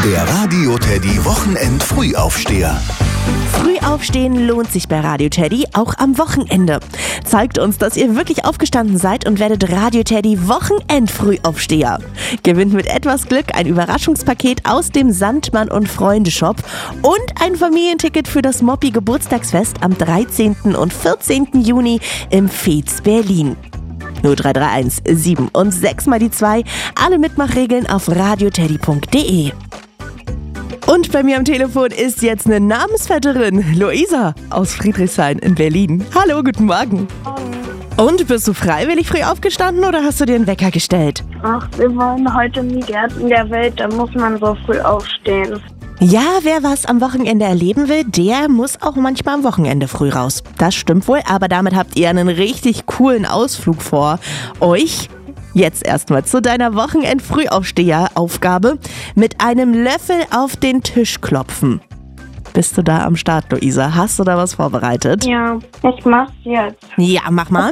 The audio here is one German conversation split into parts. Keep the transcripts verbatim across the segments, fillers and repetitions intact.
Der Radio Teddy Wochenend Frühaufsteher. Früh aufstehen lohnt sich bei Radio Teddy, auch am Wochenende. Zeigt uns, dass ihr wirklich aufgestanden seid und werdet Radio Teddy Wochenend Frühaufsteher. Gewinnt mit etwas Glück ein Überraschungspaket aus dem Sandmann und Freunde Shop und ein Familienticket für das Moppi Geburtstagsfest am dreizehnten und vierzehnten Juni im Veets Berlin. null drei drei eins sieben und sechs mal die zwei. Alle Mitmachregeln auf radioteddy punkt de. Und bei mir am Telefon ist jetzt eine Namensvetterin, Luisa aus Friedrichshain in Berlin. Hallo, guten Morgen. Hallo. Und bist du freiwillig früh aufgestanden oder hast du dir einen Wecker gestellt? Ach, wir wollen heute nie die Ersten der Welt, da muss man so früh aufstehen. Ja, wer was am Wochenende erleben will, der muss auch manchmal am Wochenende früh raus. Das stimmt wohl, aber damit habt ihr einen richtig coolen Ausflug vor euch. Jetzt erstmal zu deiner Wochenend-Frühaufsteher-Aufgabe. Mit einem Löffel auf den Tisch klopfen. Bist du da am Start, Luisa? Hast du da was vorbereitet? Ja, ich mach's jetzt. Ja, mach mal.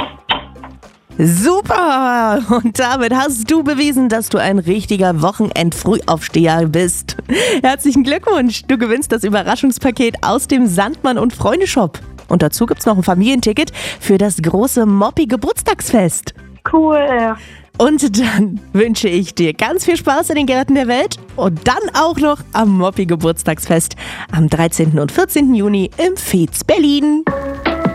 Super! Und damit hast du bewiesen, dass du ein richtiger Wochenend-Frühaufsteher bist. Herzlichen Glückwunsch! Du gewinnst das Überraschungspaket aus dem Sandmann und Freunde Shop. Und dazu gibt's noch ein Familienticket für das große Moppi Geburtstagsfest. Cool. Und dann wünsche ich dir ganz viel Spaß in den Gärten der Welt und dann auch noch am Moppi Geburtstagsfest am dreizehnten und vierzehnten Juni im Veets Berlin.